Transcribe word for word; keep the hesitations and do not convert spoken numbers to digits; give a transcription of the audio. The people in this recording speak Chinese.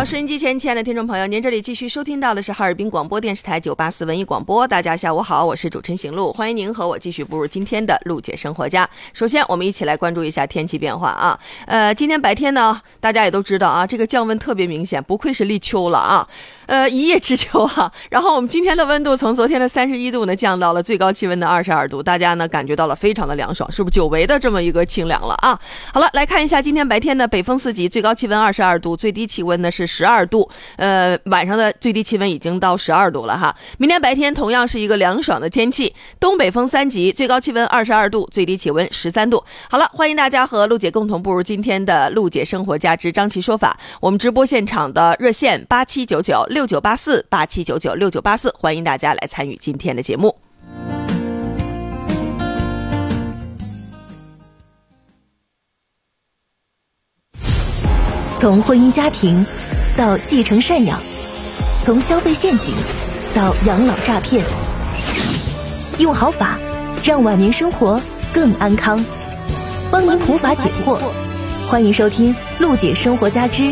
好，收音机前亲爱的听众朋友，您这里继续收听到的是哈尔滨广播电视台九八四文艺广播。大家下午好，我是主持人邢璐，欢迎您和我继续步入今天的陆姐生活家。首先我们一起来关注一下天气变化啊。呃，今天白天呢，大家也都知道啊，这个降温特别明显，不愧是立秋了啊。呃，一叶知秋啊。然后我们今天的温度从昨天的三十一度呢降到了最高气温的二十二度，大家呢感觉到了非常的凉爽，是不是久违的这么一个清凉了啊？好了，来看一下今天白天的北风四级，最高气温二十二度，最低气温呢是十二度，呃，晚上的最低气温已经到十二度了哈。明天白天同样是一个凉爽的天气，东北风三级，最高气温二十二度，最低气温十三度。好了，欢迎大家和陆姐共同步入今天的陆姐生活家之张琪说法。我们直播现场的热线八七九九六九八四八七九九六九八四，欢迎大家来参与今天的节目。 从婚姻家庭到继承赡养，从消费陷阱到养老诈骗，用好法让晚年生活更安康，帮您普法解惑。欢迎收听陆姐生活家之